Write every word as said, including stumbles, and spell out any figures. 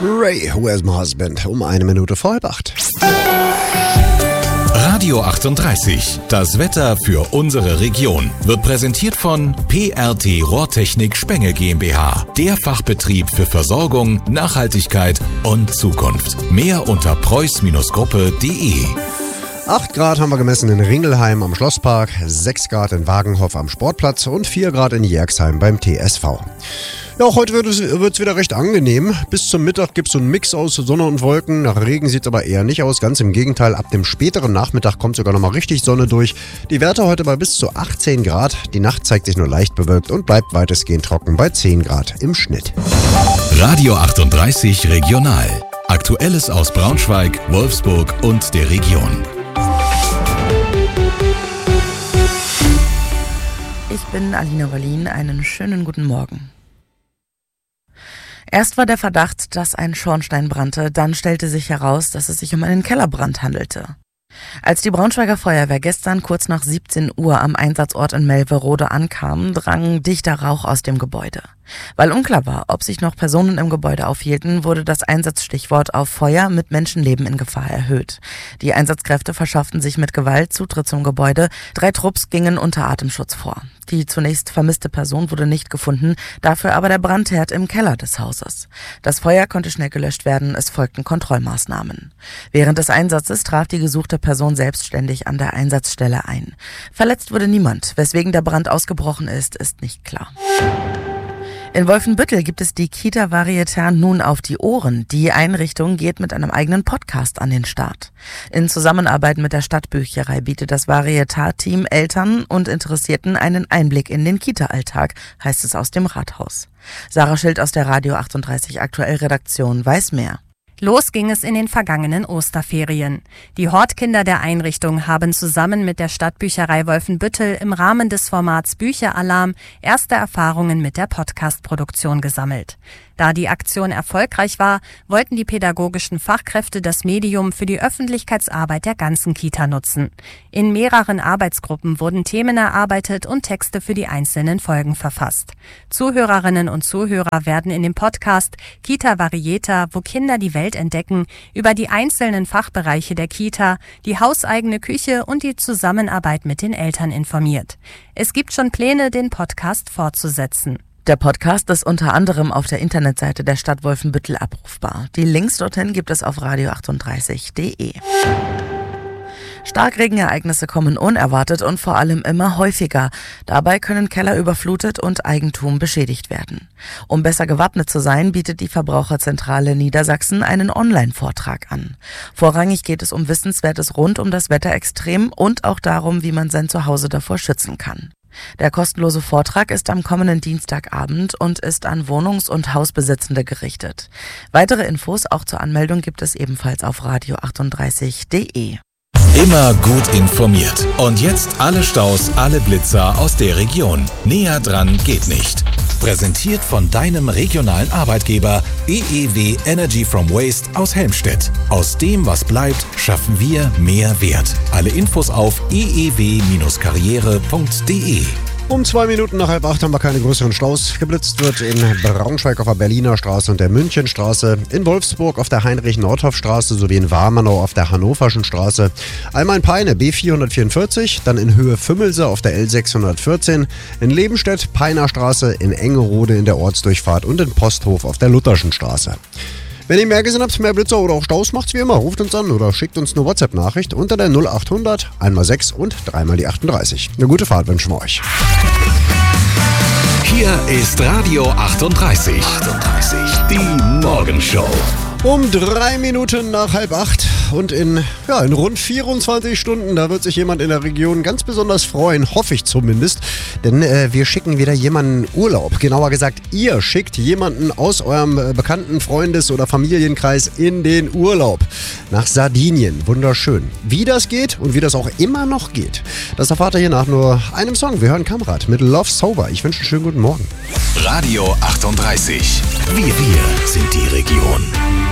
Ray, Where's My Husband? Um eine Minute vor halb acht. Radio achtunddreißig, das Wetter für unsere Region, wird präsentiert von P R T Rohrtechnik Spenge GmbH, der Fachbetrieb für Versorgung, Nachhaltigkeit und Zukunft. Mehr unter preuß Gruppe punkt de. acht Grad haben wir gemessen in Ringelheim am Schlosspark, sechs Grad in Wagenhoff am Sportplatz und vier Grad in Jerxheim beim T S V. Ja, auch heute wird es wird's wieder recht angenehm. Bis zum Mittag gibt es so einen Mix aus Sonne und Wolken. Nach Regen sieht es aber eher nicht aus. Ganz im Gegenteil, ab dem späteren Nachmittag kommt sogar nochmal richtig Sonne durch. Die Werte heute bei bis zu achtzehn Grad. Die Nacht zeigt sich nur leicht bewölkt und bleibt weitestgehend trocken bei zehn Grad im Schnitt. Radio achtunddreißig Regional. Aktuelles aus Braunschweig, Wolfsburg und der Region. Ich bin Alina Wallin. Einen schönen guten Morgen. Erst war der Verdacht, dass ein Schornstein brannte, dann stellte sich heraus, dass es sich um einen Kellerbrand handelte. Als die Braunschweiger Feuerwehr gestern kurz nach siebzehn Uhr am Einsatzort in Melverode ankam, drang dichter Rauch aus dem Gebäude. Weil unklar war, ob sich noch Personen im Gebäude aufhielten, wurde das Einsatzstichwort auf Feuer mit Menschenleben in Gefahr erhöht. Die Einsatzkräfte verschafften sich mit Gewalt Zutritt zum Gebäude. Drei Trupps gingen unter Atemschutz vor. Die zunächst vermisste Person wurde nicht gefunden, dafür aber der Brandherd im Keller des Hauses. Das Feuer konnte schnell gelöscht werden, es folgten Kontrollmaßnahmen. Während des Einsatzes traf die gesuchte Person selbstständig an der Einsatzstelle ein. Verletzt wurde niemand, weswegen der Brand ausgebrochen ist, ist nicht klar. In Wolfenbüttel gibt es die Kita Varieté nun auf die Ohren. Die Einrichtung geht mit einem eigenen Podcast an den Start. In Zusammenarbeit mit der Stadtbücherei bietet das Varieté-Team Eltern und Interessierten einen Einblick in den Kita-Alltag, heißt es aus dem Rathaus. Sarah Schild aus der Radio achtunddreißig Aktuell Redaktion weiß mehr. Los ging es in den vergangenen Osterferien. Die Hortkinder der Einrichtung haben zusammen mit der Stadtbücherei Wolfenbüttel im Rahmen des Formats Bücheralarm erste Erfahrungen mit der Podcast-Produktion gesammelt. Da die Aktion erfolgreich war, wollten die pädagogischen Fachkräfte das Medium für die Öffentlichkeitsarbeit der ganzen Kita nutzen. In mehreren Arbeitsgruppen wurden Themen erarbeitet und Texte für die einzelnen Folgen verfasst. Zuhörerinnen und Zuhörer werden in dem Podcast Kita Varieté, wo Kinder die Welt entdecken, über die einzelnen Fachbereiche der Kita, die hauseigene Küche und die Zusammenarbeit mit den Eltern informiert. Es gibt schon Pläne, den Podcast fortzusetzen. Der Podcast ist unter anderem auf der Internetseite der Stadt Wolfenbüttel abrufbar. Die Links dorthin gibt es auf radio achtunddreißig punkt de. Starkregenereignisse kommen unerwartet und vor allem immer häufiger. Dabei können Keller überflutet und Eigentum beschädigt werden. Um besser gewappnet zu sein, bietet die Verbraucherzentrale Niedersachsen einen Online-Vortrag an. Vorrangig geht es um Wissenswertes rund um das Wetterextrem und auch darum, wie man sein Zuhause davor schützen kann. Der kostenlose Vortrag ist am kommenden Dienstagabend und ist an Wohnungs- und Hausbesitzende gerichtet. Weitere Infos auch zur Anmeldung gibt es ebenfalls auf radio achtunddreißig punkt de. Immer gut informiert. Und jetzt alle Staus, alle Blitzer aus der Region. Näher dran geht nicht. Präsentiert von deinem regionalen Arbeitgeber E E W Energy from Waste aus Helmstedt. Aus dem, was bleibt, schaffen wir mehr Wert. Alle Infos auf e e w karriere punkt de. Um zwei Minuten nach halb acht haben wir keine größeren Staus. Geblitzt wird in Braunschweig auf der Berliner Straße und der Münchenstraße, in Wolfsburg auf der Heinrich-Nordhoff-Straße sowie in Warmenau auf der Hannoverschen Straße. Einmal in Peine B vierhundertvierundvierzig, dann in Höhe Fümmelse auf der L sechshundertvierzehn, in Lebenstedt Peiner Straße, in Engerode in der Ortsdurchfahrt und in Posthof auf der Lutherschen Straße. Wenn ihr mehr gesehen habt, mehr Blitzer oder auch Staus, macht's wie immer. Ruft uns an oder schickt uns eine WhatsApp-Nachricht unter der null achthundert, einmal sechs und dreimal die achtunddreißig. Eine gute Fahrt wünschen wir euch. Hier ist Radio achtunddreißig. achtunddreißig. Die Morgenshow. Um drei Minuten nach halb acht und in, ja, in rund vierundzwanzig Stunden, da wird sich jemand in der Region ganz besonders freuen, hoffe ich zumindest, denn äh, wir schicken wieder jemanden Urlaub. Genauer gesagt, ihr schickt jemanden aus eurem äh, bekannten Freundes- oder Familienkreis in den Urlaub. Nach Sardinien, wunderschön. Wie das geht und wie das auch immer noch geht, das erfahrt ihr hier nach nur einem Song. Wir hören Kamrat mit Love Sober. Ich wünsche einen schönen guten Morgen. Radio achtunddreißig. Wir, wir sind die Region.